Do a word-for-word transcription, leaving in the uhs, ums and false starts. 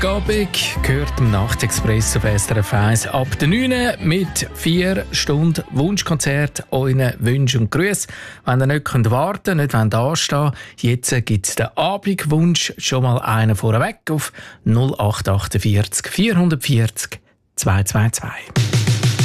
Gabig gehört im Nachtexpress auf S R F eins ab der neun mit vier Stunden Wunschkonzert, euren Wünschen und Grüßen. Wenn ihr nicht warten könnt, nicht anstehen jetzt gibt es den Abendwunsch, schon mal einen vorweg auf null acht vier acht vier vier null zwei zwei zwei.